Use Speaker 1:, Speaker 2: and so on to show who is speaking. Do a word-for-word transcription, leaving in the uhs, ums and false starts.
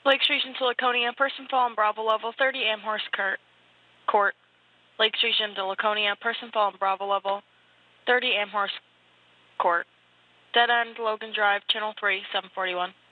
Speaker 1: Lake Station to Laconia, person fallen Bravo level thirty, Amherst Court. Court. Lake Station to Laconia, person fallen Bravo level thirty, Amherst Court. Dead end, Logan Drive, Channel three, seven forty-one.